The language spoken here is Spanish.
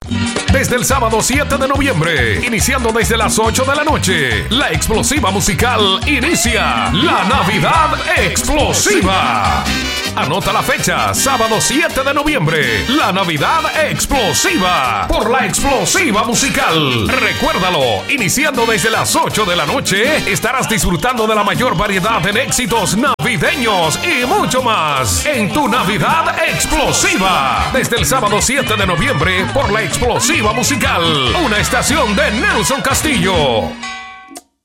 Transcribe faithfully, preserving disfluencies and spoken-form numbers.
Desde el sábado siete de noviembre, iniciando desde las ocho de la noche, la explosiva musical inicia la Navidad Explosiva. Anota la fecha, sábado siete de noviembre, la Navidad Explosiva, por la explosiva musical. Recuérdalo, iniciando desde las ocho de la noche, estarás disfrutando de la mayor variedad en éxitos navideños y mucho más en tu Navidad Explosiva. Desde el sábado siete de noviembre, por la explosiva musical, una estación de Nelson Castillo.